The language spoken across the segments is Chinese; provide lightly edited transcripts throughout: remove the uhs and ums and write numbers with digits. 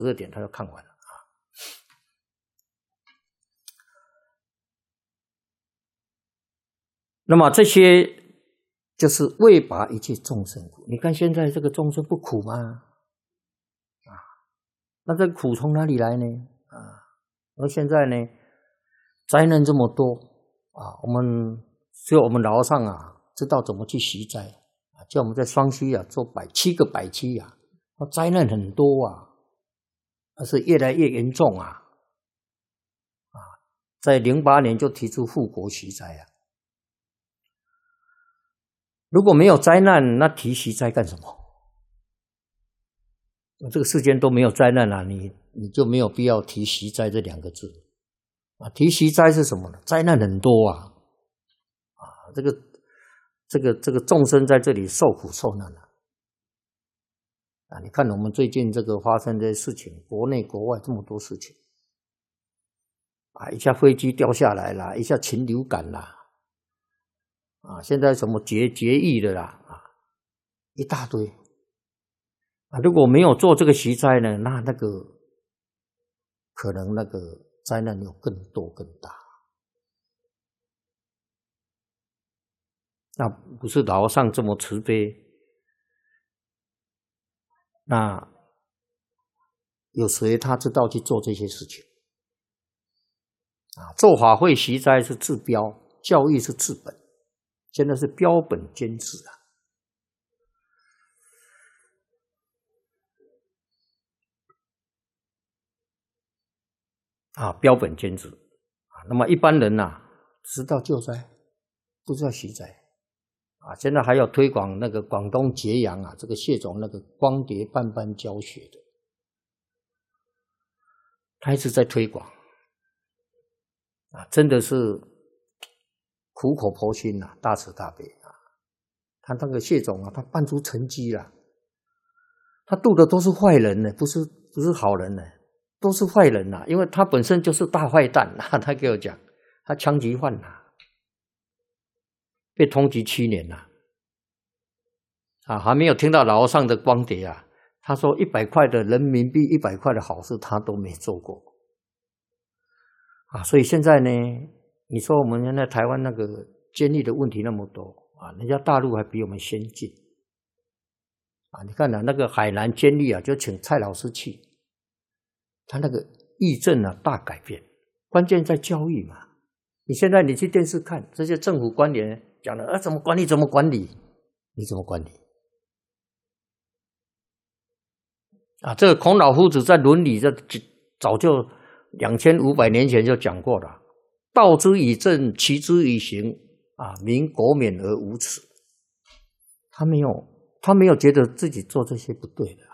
12点他就看完了啊。那么这些就是为拔一切众生苦。你看现在这个众生不苦吗？那这个苦从哪里来呢？而现在呢，灾难这么多只有我们老和尚知道怎么去息灾叫我们在双溪做7个百期灾难很多而是越来越严重在08年就提出护国息灾如果没有灾难，那提息灾干什么？这个世间都没有灾难你就没有必要提息灾这2个字提息灾是什么呢？灾难很多这个众生在这里受苦受难你看我们最近这个发生的事情，国内国外这么多事情一下飞机掉下来啦，一下禽流感啦现在什么绝育的啦一大堆如果没有做这个息灾呢，那个可能那个灾难有更多更大。那不是老和尚这么慈悲，那有谁他知道去做这些事情做法会息灾是治标，教育是治本，现在是标本兼治标本兼治那么一般人知道救灾，不知道息灾现在还要推广那个广东揭阳这个谢总那个光碟半班教学的，他一直在推广真的是苦口婆心大慈大悲他那个谢总他办出成绩了，他度的都是坏人呢，不是好人呢，都是坏人因为他本身就是大坏蛋他给我讲，他枪击犯被通缉7年还没有听到老和尚的光碟他说100块的人民币100块的好事他都没做过所以现在呢，你说我们现在台湾那个监狱的问题那么多人家大陆还比我们先进你看那个海南监狱就请蔡老师去，他那个议政大改变，关键在教育嘛。你现在你去电视看这些政府官员讲的怎么管理怎么管理，你怎么管理这个孔老夫子在伦理早就2500年前就讲过了，道之以政，齐之以刑民国免而无耻。他没有觉得自己做这些不对的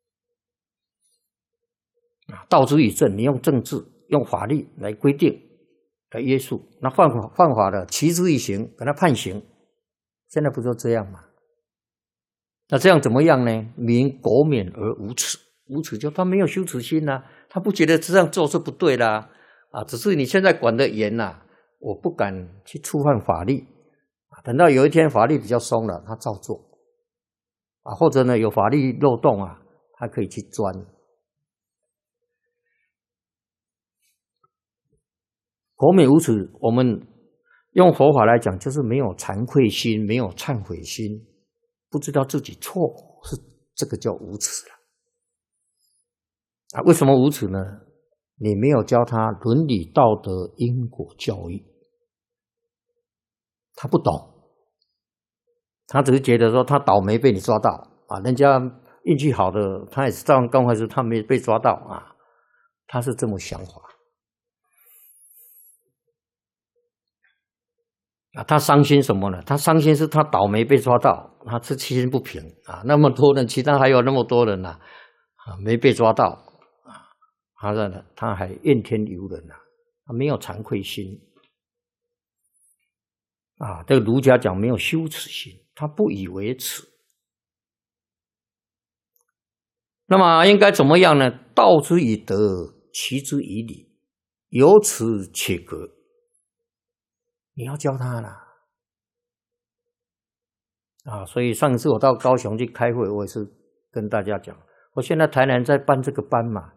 道之以政，你用政治用法律来规定来约束，那犯法的齐之以刑，给他判刑，现在不就这样吗？那这样怎么样呢？民国免而无耻，无耻就他没有羞耻心他不觉得这样做是不对的只是你现在管得严我不敢去触犯法律等到有一天法律比较松了，他照做或者呢有法律漏洞他可以去钻。国免无耻，我们用佛法来讲，就是没有惭愧心，没有忏悔心，不知道自己错，是这个叫无耻了为什么无耻呢？你没有教他伦理道德因果教育，他不懂，他只是觉得说他倒霉被你抓到人家运气好的他也是照样干坏事，他没被抓到他是这么想法他伤心什么呢？他伤心是他倒霉被抓到，他是七心不平那么多人，其他还有那么多人没被抓到他还怨天尤人他没有惭愧心这个儒家讲没有羞耻心，他不以为耻。那么应该怎么样呢？道之以德，齐之以礼，有耻且格。你要教他啦所以上次我到高雄去开会，我也是跟大家讲，我现在台南在办这个班嘛，